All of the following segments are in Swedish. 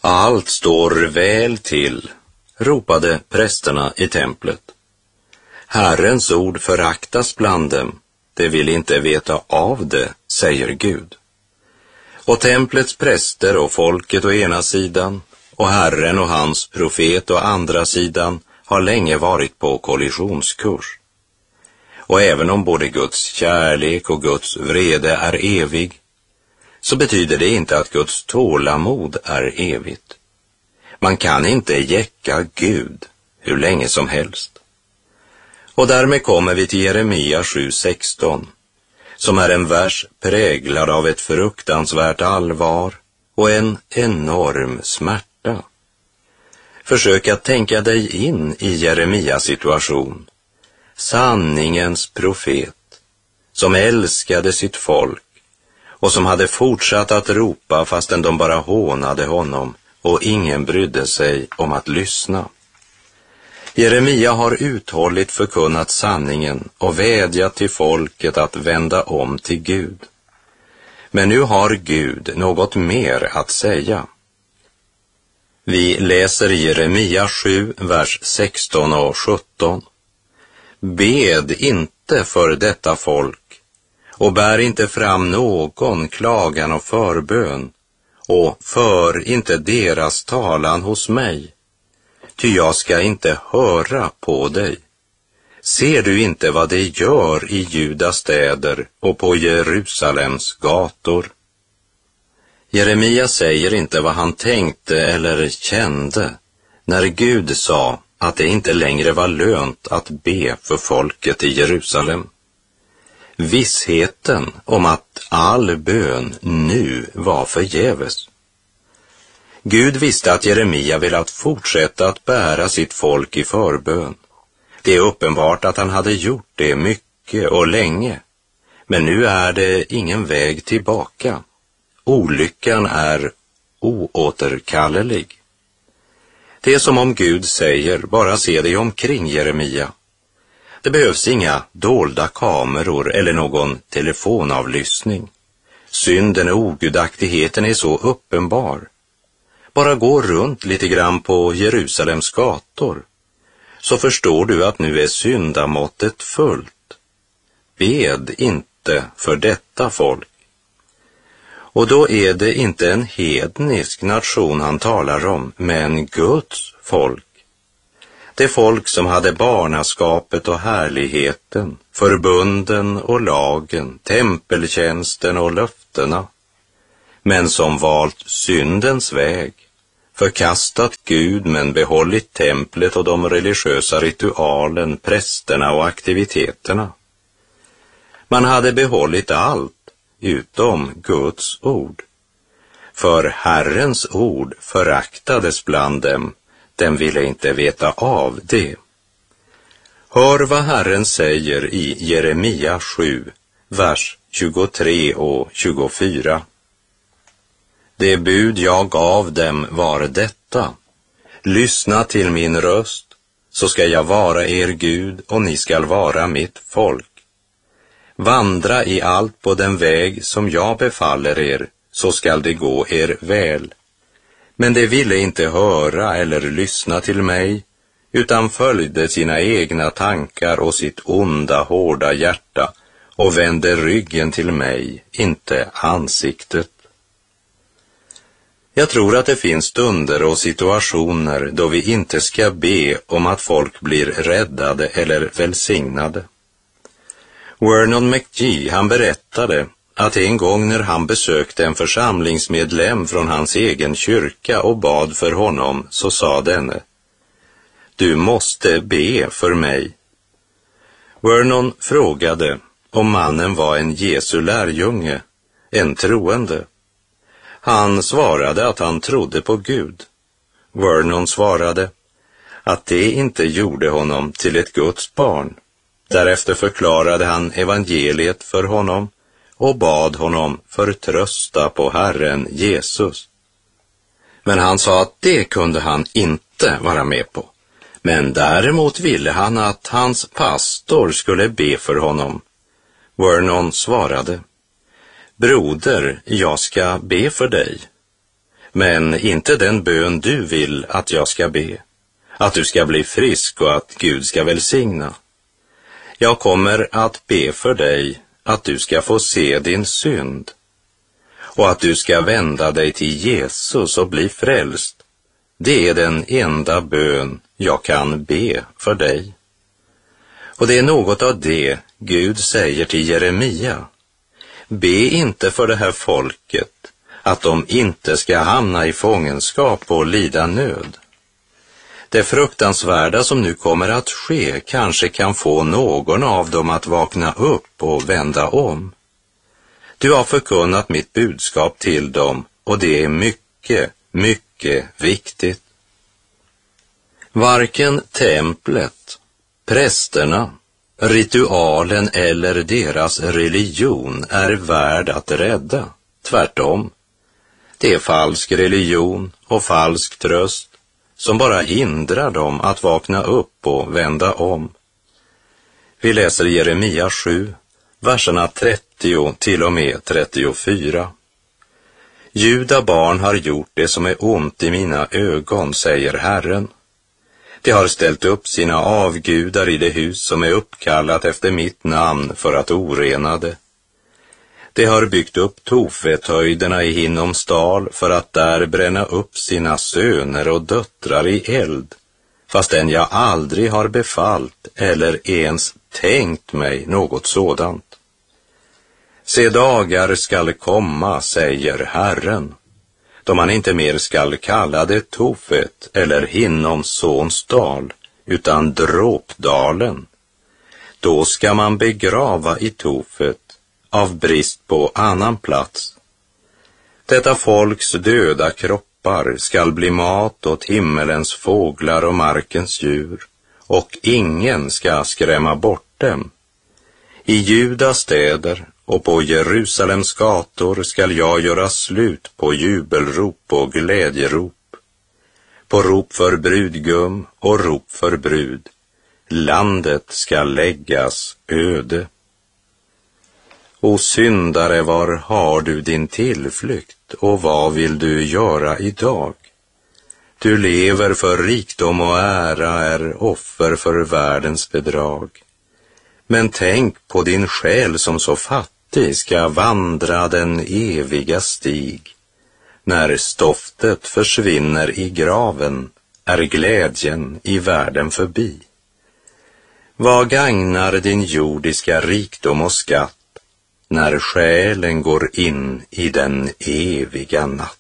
Allt står väl till, ropade prästerna i templet. Herrens ord föraktas bland dem, de vill inte veta av det, säger Gud. Och templets präster och folket å ena sidan och Herren och hans profet å andra sidan har länge varit på kollisionskurs. Och även om både Guds kärlek och Guds vrede är evig, så betyder det inte att Guds tålamod är evigt. Man kan inte jäcka Gud hur länge som helst. Och därmed kommer vi till Jeremia 7:16, som är en vers präglad av ett fruktansvärt allvar och en enorm smärta. Försök att tänka dig in i Jeremias situation. Sanningens profet, som älskade sitt folk och som hade fortsatt att ropa fastän de bara hånade honom och ingen brydde sig om att lyssna. Jeremia har uthålligt förkunnat sanningen och vädjat till folket att vända om till Gud. Men nu har Gud något mer att säga. Vi läser i Jeremia 7, vers 16 och 17. Bed inte för detta folk och bär inte fram någon klagan och förbön och för inte deras talan hos mig, ty jag ska inte höra på dig. Ser du inte vad de gör i Judas städer och på Jerusalems gator? Jeremia säger inte vad han tänkte eller kände när Gud sa att det inte längre var lönt att be för folket i Jerusalem. Vissheten om att all bön nu var förgäves. Gud visste att Jeremia velat fortsätta att bära sitt folk i förbön. Det är uppenbart att han hade gjort det mycket och länge, men nu är det ingen väg tillbaka. Olyckan är oåterkallelig. Det är som om Gud säger, bara se dig omkring, Jeremia. Det behövs inga dolda kameror eller någon telefonavlyssning. Synden och ogudaktigheten är så uppenbar. Bara gå runt lite grann på Jerusalems gator, så förstår du att nu är syndamåttet fullt. Bed inte för detta folk. Och då är det inte en hednisk nation han talar om, men Guds folk. Det folk som hade barnaskapet och härligheten, förbunden och lagen, tempeltjänsten och löftena, men som valt syndens väg, förkastat Gud men behållit templet och de religiösa ritualen, prästerna och aktiviteterna. Man hade behållit allt utom Guds ord. För Herrens ord föraktades bland dem, den ville inte veta av det. Hör vad Herren säger i Jeremia 7, vers 23 och 24. Det bud jag gav dem var detta: lyssna till min röst, så ska jag vara er Gud och ni skall vara mitt folk. Vandra i allt på den väg som jag befaller er, så skall det gå er väl. Men de ville inte höra eller lyssna till mig, utan följde sina egna tankar och sitt onda, hårda hjärta och vände ryggen till mig, inte ansiktet. Jag tror att det finns stunder och situationer då vi inte ska be om att folk blir räddade eller välsignade. Vernon McGee, han berättade att en gång när han besökte en församlingsmedlem från hans egen kyrka och bad för honom, så sa denne: du måste be för mig. Vernon frågade om mannen var en Jesu lärjunge, en troende. Han svarade att han trodde på Gud. Vernon svarade att det inte gjorde honom till ett Guds barn. Därefter förklarade han evangeliet för honom och bad honom förtrösta på Herren Jesus. Men han sa att det kunde han inte vara med på. Men däremot ville han att hans pastor skulle be för honom. Vernon svarade: broder, jag ska be för dig. men inte den bön du vill att jag ska be, att du ska bli frisk och att Gud ska välsigna. Jag kommer att be för dig att du ska få se din synd och att du ska vända dig till Jesus och bli frälst. Det är den enda bön jag kan be för dig. Och det är något av det Gud säger till Jeremia. Be inte för det här folket att de inte ska hamna i fångenskap och lida nöd. Det fruktansvärda som nu kommer att ske kanske kan få någon av dem att vakna upp och vända om. Du har förkunnat mitt budskap till dem och det är mycket, mycket viktigt. Varken templet, prästerna, ritualen eller deras religion är värd att rädda. Tvärtom. Det är falsk religion och falsk tröst som bara hindrar dem att vakna upp och vända om. Vi läser Jeremia 7, verserna 30 till och med 34. Juda barn har gjort det som är ont i mina ögon, säger Herren. De har ställt upp sina avgudar i det hus som är uppkallat efter mitt namn för att orena det. De har byggt upp Tofethöjderna i Hinnomsdal för att där bränna upp sina söner och döttrar i eld, fastän jag aldrig har befallt eller ens tänkt mig något sådant. Se, dagar skall komma, säger Herren, då man inte mer skall kalla det Tofet eller Hinnoms sons dal, utan Dråpdalen. Då ska man begrava i Tofet av brist på annan plats. Detta folks döda kroppar skall bli mat åt himmelens fåglar och markens djur, och ingen ska skrämma bort dem. I Judas städer och på Jerusalems gator skall jag göra slut på jubelrop och glädjerop, på rop för brudgum och rop för brud. Landet ska läggas öde. O syndare, var har du din tillflykt och vad vill du göra idag? Du lever för rikdom och ära, är offer för världens bedrag. Men tänk på din själ som så fattig ska vandra den eviga stig. När stoftet försvinner i graven är glädjen i världen förbi. Vad gagnar din jordiska rikdom och skatt när själen går in i den eviga natt?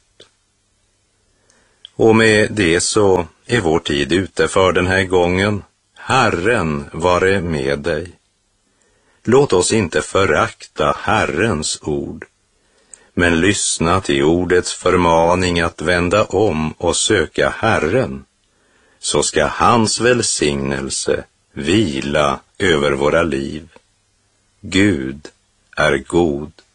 Och med det så är vår tid ute för den här gången. Herren vare med dig. Låt oss inte förakta Herrens ord, men lyssna till ordets förmaning att vända om och söka Herren, så ska hans välsignelse vila över våra liv. Gud är god.